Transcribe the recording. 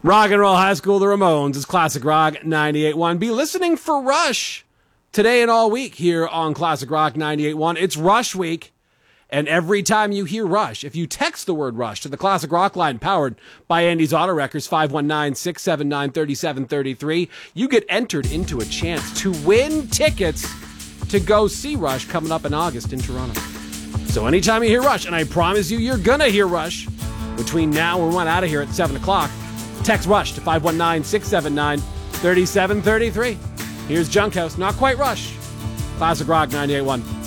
Rock and Roll High School, the Ramones is Classic Rock 98.1. Be listening for Rush today and all week here on Classic Rock 98.1. It's Rush Week, and every time you hear Rush, if you text the word Rush to the Classic Rock line powered by Andy's Auto Records 519-679-3733, you get entered into a chance to win tickets to go see Rush coming up in August in Toronto. So anytime you hear Rush, and I promise you, you're going to hear Rush between now and we're out of here at 7 o'clock, text Rush to 519-679-3733. Here's Junkhouse, not quite Rush. Classic Rock 98.1.